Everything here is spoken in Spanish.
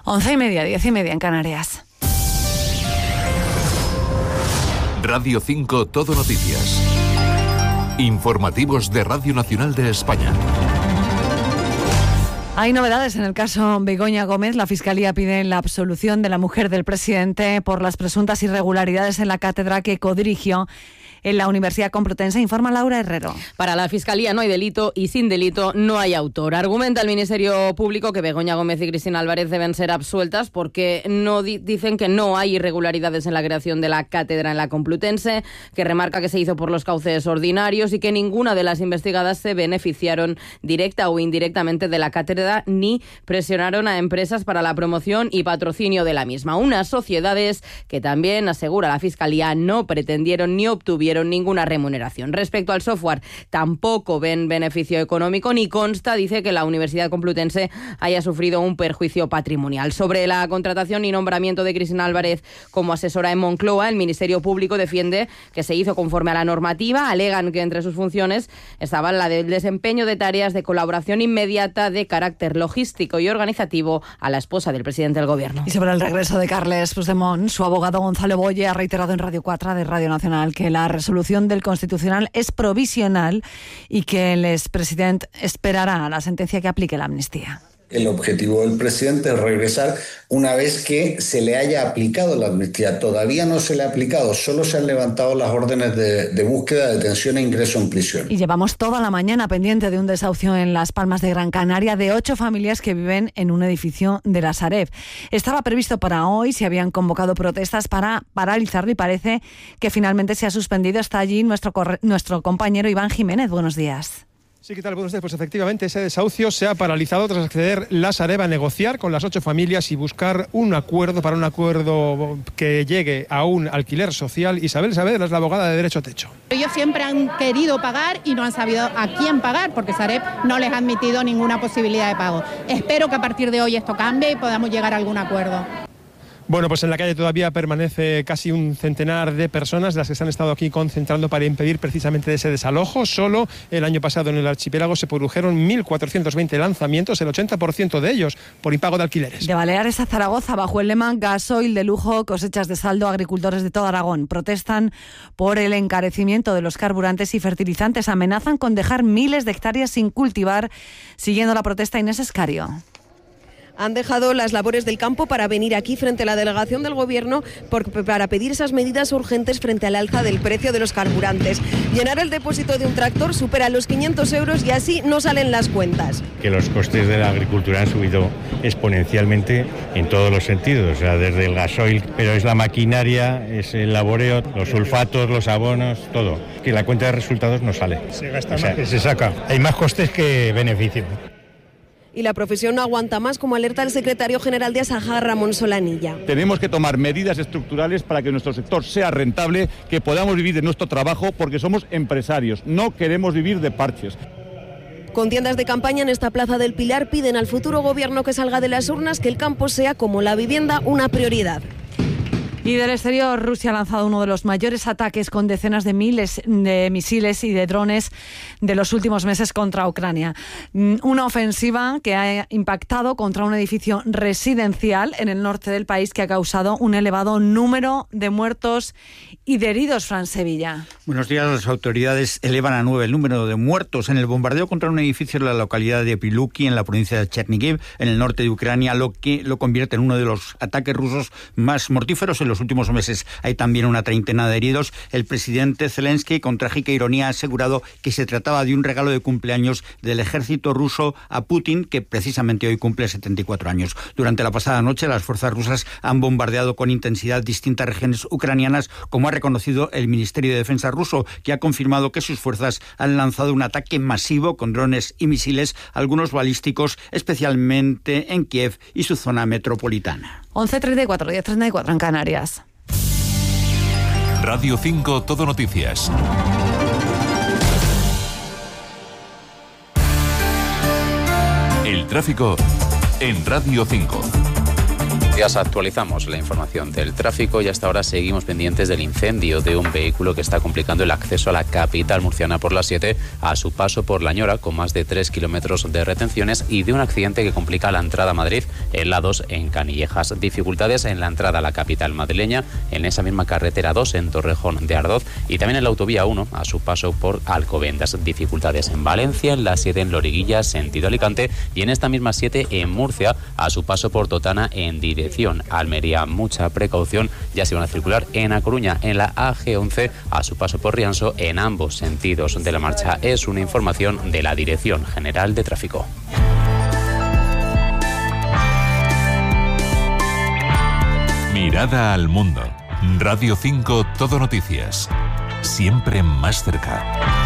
11:30, 10:30 en Canarias. Radio 5 Todo Noticias. Informativos de Radio Nacional de España. Hay novedades en el caso Begoña Gómez. La Fiscalía pide la absolución de la mujer del presidente por las presuntas irregularidades en la cátedra que codirigió en la Universidad Complutense, informa Laura Herrero. Para la Fiscalía no hay delito y sin delito no hay autor. Argumenta el Ministerio Público que Begoña Gómez y Cristina Álvarez deben ser absueltas porque no dicen que no hay irregularidades en la creación de la cátedra en la Complutense, que remarca que se hizo por los cauces ordinarios y que ninguna de las investigadas se beneficiaron directa o indirectamente de la cátedra ni presionaron a empresas para la promoción y patrocinio de la misma. Unas sociedades que también, asegura la Fiscalía, no pretendieron ni obtuvieron ninguna remuneración. Respecto al software, tampoco ven beneficio económico ni consta, dice, que la Universidad Complutense haya sufrido un perjuicio patrimonial. Sobre la contratación y nombramiento de Cristina Álvarez como asesora en Moncloa, el Ministerio Público defiende que se hizo conforme a la normativa. Alegan que entre sus funciones estaba la del desempeño de tareas de colaboración inmediata de carácter logístico y organizativo a la esposa del presidente del Gobierno. Y sobre el regreso de Carles Puigdemont, su abogado Gonzalo Boye ha reiterado en Radio 4 de Radio Nacional que la resolución del Constitucional es provisional y que el expresidente esperará a la sentencia que aplique la amnistía. El objetivo del presidente es regresar una vez que se le haya aplicado la amnistía. Todavía no se le ha aplicado, solo se han levantado las órdenes de búsqueda, detención e ingreso en prisión. Y llevamos toda la mañana pendiente de un desahucio en Las Palmas de Gran Canaria de 8 familias que viven en un edificio de la Sareb. Estaba previsto para hoy, se habían convocado protestas para paralizarlo y parece que finalmente se ha suspendido. Está allí nuestro compañero Iván Jiménez. Buenos días. Sí, ¿qué tal? Buenos días. Pues efectivamente ese desahucio se ha paralizado tras acceder la Sareb a negociar con las 8 familias y buscar un acuerdo que llegue a un alquiler social. Isabel Saavedra es la abogada de Derecho a Techo. Ellos siempre han querido pagar y no han sabido a quién pagar porque Sareb no les ha admitido ninguna posibilidad de pago. Espero que a partir de hoy esto cambie y podamos llegar a algún acuerdo. Bueno, pues en la calle todavía permanece casi un centenar de personas, las que se han estado aquí concentrando para impedir precisamente ese desalojo. Solo el año pasado en el archipiélago se produjeron 1.420 lanzamientos, el 80% de ellos por impago de alquileres. De Baleares a Zaragoza, bajo el lema gasoil de lujo, cosechas de saldo, agricultores de todo Aragón protestan por el encarecimiento de los carburantes y fertilizantes. Amenazan con dejar miles de hectáreas sin cultivar. Siguiendo la protesta, Inés Escario. Han dejado las labores del campo para venir aquí frente a la delegación del Gobierno para pedir esas medidas urgentes frente al alza del precio de los carburantes. Llenar el depósito de un tractor supera los 500 euros y así no salen las cuentas. Que los costes de la agricultura han subido exponencialmente en todos los sentidos, o sea, desde el gasoil, pero es la maquinaria, es el laboreo, los sulfatos, los abonos, todo. Que la cuenta de resultados no sale. Se gasta más. Que se saca. Hay más costes que beneficio. Y la profesión no aguanta más, como alerta el secretario general de Asaja, Ramón Solanilla. Tenemos que tomar medidas estructurales para que nuestro sector sea rentable, que podamos vivir de nuestro trabajo, porque somos empresarios, no queremos vivir de parches. Con tiendas de campaña en esta Plaza del Pilar piden al futuro Gobierno que salga de las urnas que el campo sea, como la vivienda, una prioridad. Y del exterior, Rusia ha lanzado uno de los mayores ataques con decenas de miles de misiles y de drones de los últimos meses contra Ucrania. Una ofensiva que ha impactado contra un edificio residencial en el norte del país que ha causado un elevado número de muertos y de heridos. Fran Sevilla. Buenos días. Las autoridades elevan a 9 el número de muertos en el bombardeo contra un edificio en la localidad de Piluki, en la provincia de Chernihiv, en el norte de Ucrania, lo que lo convierte en uno de los ataques rusos más mortíferos en los últimos meses. Hay también una treintena de heridos. El presidente Zelensky, con trágica ironía, ha asegurado que se trataba de un regalo de cumpleaños del ejército ruso a Putin, que precisamente hoy cumple 74 años. Durante la pasada noche, las fuerzas rusas han bombardeado con intensidad distintas regiones ucranianas, como ha reconocido el Ministerio de Defensa ruso, que ha confirmado que sus fuerzas han lanzado un ataque masivo con drones y misiles, algunos balísticos, especialmente en Kiev y su zona metropolitana. 11:34, 10:34 en Canarias. Radio 5 Todo Noticias. El tráfico en Radio 5. Noticias actualizamos la información del tráfico y hasta ahora seguimos pendientes del incendio de un vehículo que está complicando el acceso a la capital murciana por la 7 a su paso por La Ñora, con más de 3 kilómetros de retenciones, y de un accidente que complica la entrada a Madrid en la 2 en Canillejas. Dificultades en la entrada a la capital madrileña en esa misma carretera 2 en Torrejón de Ardoz y también en la autovía 1 a su paso por Alcobendas. Dificultades en Valencia, en la 7 en Loriguilla, sentido Alicante, y en esta misma 7 en Murcia a su paso por Totana en dirección Almería. Mucha precaución, ya se van a circular en A Coruña, en la AG11 a su paso por Rianso en ambos sentidos de la marcha. Es una información de la Dirección General de Tráfico. Mirada al mundo. Radio 5 Todo Noticias. Siempre más cerca.